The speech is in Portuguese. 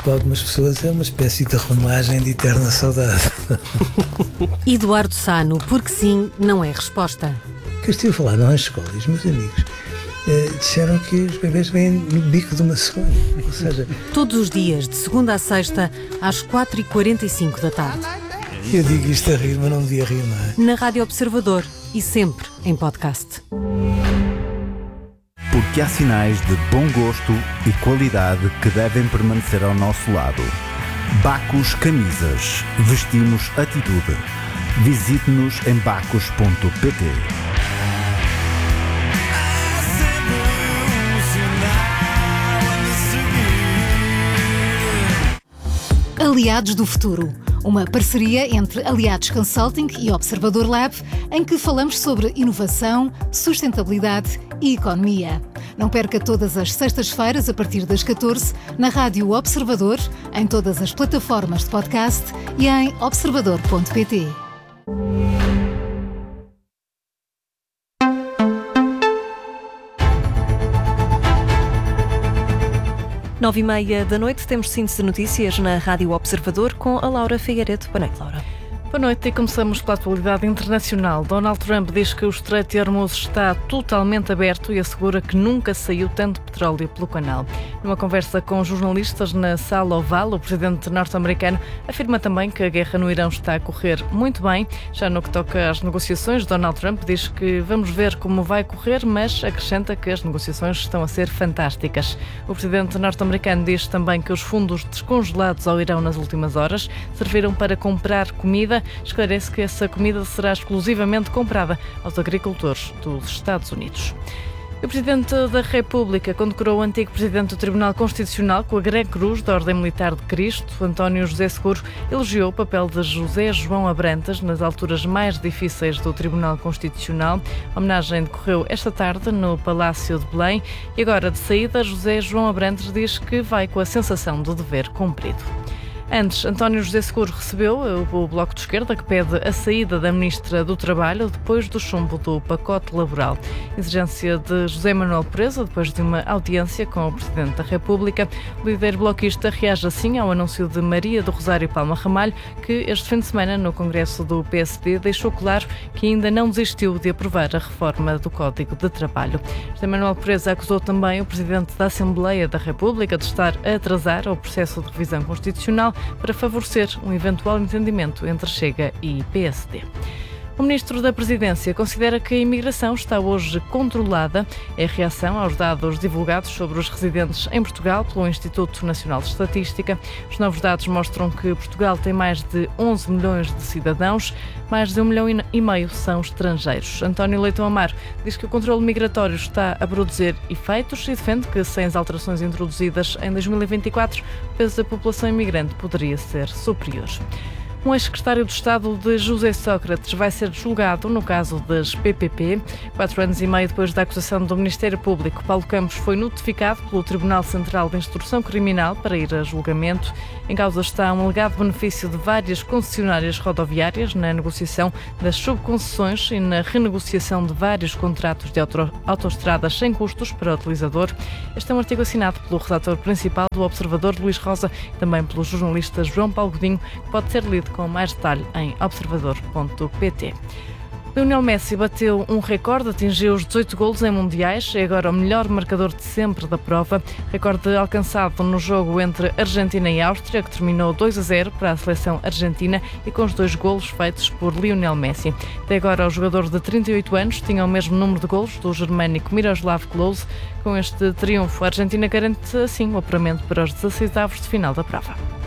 para algumas pessoas é uma espécie de romagem de eterna saudade. Eduardo Sá, porque sim, não é resposta. Que eu estive a falar nas escolas e os meus amigos disseram que os bebês vêm no bico de uma cegonha. Ou seja, todos os dias, de segunda a sexta, às 4h45 da tarde. Eu digo isto a rir, mas não devia rir, não é? Na Rádio Observador e sempre em podcast. Porque há sinais de bom gosto e qualidade que devem permanecer ao nosso lado. Bacos Camisas. Vestimos atitude. Visite-nos em bacos.pt. Aliados do Futuro, uma parceria entre Aliados Consulting e Observador Lab, em que falamos sobre inovação, sustentabilidade e economia. Não perca todas as sextas-feiras, a partir das 14, na Rádio Observador, em todas as plataformas de podcast e em observador.pt. 9h30 da noite, temos síntese de notícias na Rádio Observador com a Laura Figueiredo. Boa noite, Laura. Boa noite e começamos pela atualidade internacional. Donald Trump diz que o Estreito de Hormuz está totalmente aberto e assegura que nunca saiu tanto petróleo pelo canal. Numa conversa com jornalistas na Sala Oval, o presidente norte-americano afirma também que a guerra no Irão está a correr muito bem. Já no que toca às negociações, Donald Trump diz que vamos ver como vai correr, mas acrescenta que as negociações estão a ser fantásticas. O presidente norte-americano diz também que os fundos descongelados ao Irão nas últimas horas serviram para comprar comida. Esclarece que essa comida será exclusivamente comprada aos agricultores dos Estados Unidos. O Presidente da República condecorou o antigo Presidente do Tribunal Constitucional com a Gran Cruz da Ordem Militar de Cristo. António José Seguro elogiou o papel de José João Abrantes nas alturas mais difíceis do Tribunal Constitucional. A homenagem decorreu esta tarde no Palácio de Belém e agora, de saída, José João Abrantes diz que vai com a sensação de dever cumprido. Antes, António José Seguro recebeu o Bloco de Esquerda, que pede a saída da Ministra do Trabalho depois do chumbo do pacote laboral. Exigência de José Manuel Pureza, depois de uma audiência com o Presidente da República. O líder bloquista reage assim ao anúncio de Maria do Rosário Palma Ramalho, que este fim de semana, no Congresso do PSD, deixou claro que ainda não desistiu de aprovar a reforma do Código de Trabalho. José Manuel Pureza acusou também o Presidente da Assembleia da República de estar a atrasar o processo de revisão constitucional para favorecer um eventual entendimento entre Chega e PSD. O Ministro da Presidência considera que a imigração está hoje controlada. É a reação aos dados divulgados sobre os residentes em Portugal pelo Instituto Nacional de Estatística. Os novos dados mostram que Portugal tem mais de 11 milhões de cidadãos, mais de 1,5 milhão são estrangeiros. António Leitão Amaro diz que o controle migratório está a produzir efeitos e defende que, sem as alterações introduzidas em 2024, o peso da população imigrante poderia ser superior. Um ex-secretário de Estado de José Sócrates vai ser julgado no caso das PPP. 4 anos e meio depois da acusação do Ministério Público, Paulo Campos foi notificado pelo Tribunal Central de Instrução Criminal para ir a julgamento. Em causa está um alegado benefício de várias concessionárias rodoviárias na negociação das subconcessões e na renegociação de vários contratos de autoestradas sem custos para o utilizador. Este é um artigo assinado pelo redator principal do Observador, Luís Rosa, e também pelo jornalista João Paulo Godinho, que pode ser lido com mais detalhe em observador.pt. Lionel Messi bateu um recorde, atingiu os 18 golos em mundiais, é agora o melhor marcador de sempre da prova. Recorde alcançado no jogo entre Argentina e Áustria, que terminou 2-0 para a seleção argentina e com os 2 golos feitos por Lionel Messi. Até agora o jogador de 38 anos tinha o mesmo número de golos do germânico Miroslav Klose. Com este triunfo, a Argentina garante assim o apuramento para os 16avos de final da prova.